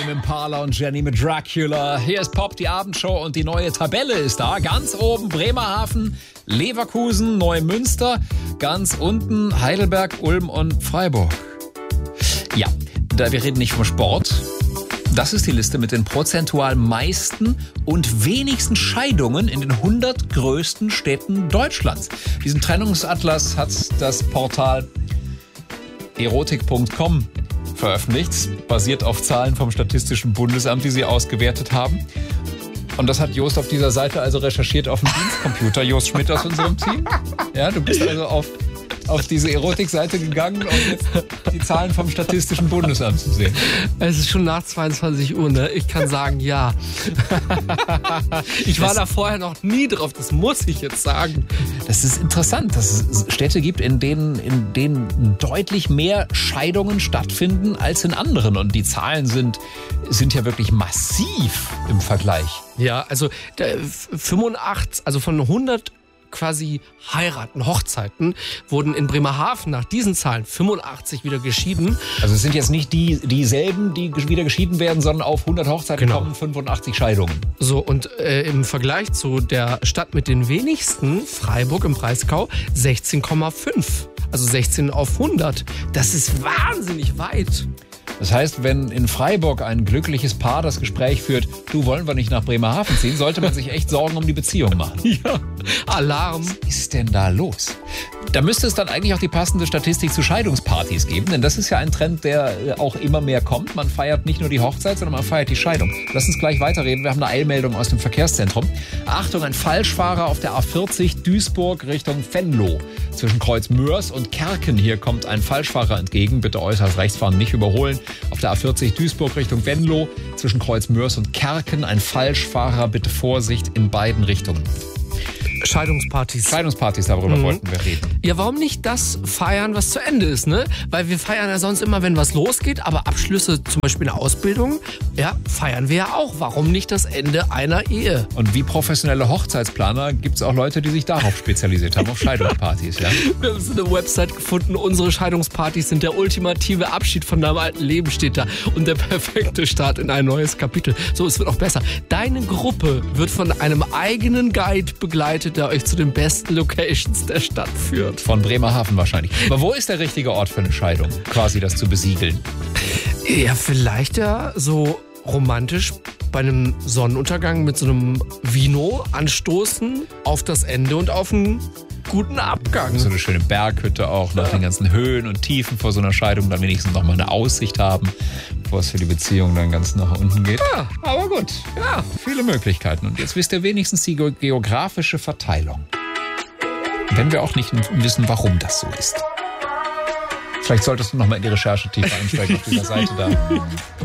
Tame Impala und Jenny mit Dracula. Hier ist Pop, die Abendshow, und die neue Tabelle ist da. Ganz oben Bremerhaven, Leverkusen, Neumünster. Ganz unten Heidelberg, Ulm und Freiburg. Ja, wir reden nicht vom Sport. Das ist die Liste mit den prozentual meisten und wenigsten Scheidungen in den 100 größten Städten Deutschlands. Diesen Trennungsatlas hat das Portal erotik.com veröffentlicht, basiert auf Zahlen vom Statistischen Bundesamt, die sie ausgewertet haben. Und das hat Jost auf dieser Seite also recherchiert auf dem Dienstcomputer. Jost Schmidt aus unserem Team. Ja, du bist also auf diese Erotik-Seite gegangen, um jetzt die Zahlen vom Statistischen Bundesamt zu sehen. Es ist schon nach 22 Uhr, ne? Ich kann sagen, ja. Ich war da vorher noch nie drauf, das muss ich jetzt sagen. Das ist interessant, dass es Städte gibt, in denen deutlich mehr Scheidungen stattfinden als in anderen. Und die Zahlen sind ja wirklich massiv im Vergleich. Ja, also 85, also von 100 quasi Heiraten, Hochzeiten, wurden in Bremerhaven nach diesen Zahlen 85 wieder geschieden. Also es sind jetzt nicht dieselben, die wieder geschieden werden, sondern auf 100 Hochzeiten kommen 85 Scheidungen. So, und im Vergleich zu der Stadt mit den wenigsten, Freiburg im Breisgau, 16,5. Also 16 auf 100. Das ist wahnsinnig weit. Das heißt, wenn in Freiburg ein glückliches Paar das Gespräch führt, du, wollen wir nicht nach Bremerhaven ziehen, sollte man sich echt Sorgen um die Beziehung machen. Ja, Alarm. Was ist denn da los? Da müsste es dann eigentlich auch die passende Statistik zu Scheidungspartys geben, denn das ist ja ein Trend, der auch immer mehr kommt. Man feiert nicht nur die Hochzeit, sondern man feiert die Scheidung. Lass uns gleich weiterreden. Wir haben eine Eilmeldung aus dem Verkehrszentrum. Achtung, ein Falschfahrer auf der A40 Duisburg Richtung Venlo. Zwischen Kreuz Mörs und Kerken hier kommt ein Falschfahrer entgegen. Bitte äußerst rechts fahren, nicht überholen. Auf der A40 Duisburg Richtung Venlo, zwischen Kreuz Mörs und Kerken, ein Falschfahrer, bitte Vorsicht in beiden Richtungen. Scheidungspartys, darüber wollten wir reden. Ja, warum nicht das feiern, was zu Ende ist, ne? Weil wir feiern ja sonst immer, wenn was losgeht, aber Abschlüsse, zum Beispiel eine Ausbildung, ja, feiern wir ja auch. Warum nicht das Ende einer Ehe? Und wie professionelle Hochzeitsplaner gibt es auch Leute, die sich darauf spezialisiert haben, auf Scheidungspartys, ja? Wir haben so eine Website gefunden, unsere Scheidungspartys sind der ultimative Abschied von deinem alten Leben, steht da. Und der perfekte Start in ein neues Kapitel. So, es wird auch besser. Deine Gruppe wird von einem eigenen Guide begleitet, der euch zu den besten Locations der Stadt führt. Von Bremerhaven wahrscheinlich. Aber wo ist der richtige Ort für eine Scheidung? Quasi das zu besiegeln. Ja, vielleicht ja so romantisch bei einem Sonnenuntergang mit so einem Vino anstoßen auf das Ende und auf einen guten Abgang. So eine schöne Berghütte auch, nach den ganzen Höhen und Tiefen vor so einer Scheidung, dann wenigstens noch mal eine Aussicht haben, bevor es für die Beziehung dann ganz nach unten geht. Ja, aber gut. Ja, viele Möglichkeiten. Und jetzt wisst ihr wenigstens die geografische Verteilung. Wenn wir auch nicht wissen, warum das so ist. Vielleicht solltest du noch mal in die Recherche tiefer einsteigen auf dieser Seite da.